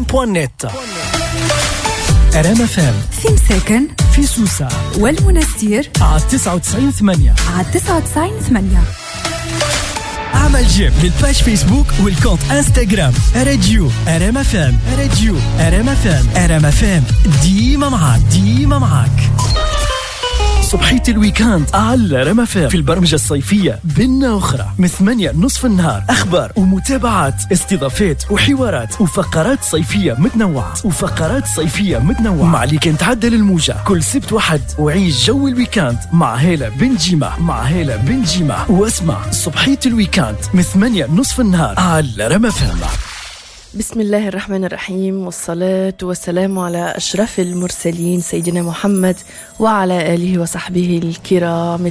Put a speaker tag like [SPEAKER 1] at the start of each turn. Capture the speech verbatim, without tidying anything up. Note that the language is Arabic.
[SPEAKER 1] ام بوان نت. رام اف ام
[SPEAKER 2] في مساكن
[SPEAKER 1] في سوسة
[SPEAKER 2] والمنستير
[SPEAKER 1] على تسعة وتسعين ثمانية
[SPEAKER 2] على تسعة وتسعين ثمانية.
[SPEAKER 1] اعمل جيم للباج فيسبوك والكونت انستغرام راديو رام اف ام. راديو رام اف ام. رام اف ام ديما معاك ديما معاك. صبحية الويكاند على رام اف ام في البرمجة الصيفية بيننا أخرى من ثمانية نصف النهار. أخبار ومتابعات، استضافات وحوارات وفقرات صيفية متنوعة وفقرات صيفية متنوعة مع اللي كان تعدل الموجة كل سبت وحد. وعيش جو الويكاند مع هالة بن جيمة مع هالة بن جيمة واسمع صبحية الويكاند من ثمانية نصف النهار على رام اف ام.
[SPEAKER 3] بسم الله الرحمن الرحيم، والصلاة والسلام على أشرف المرسلين سيدنا محمد وعلى آله وصحبه الكرام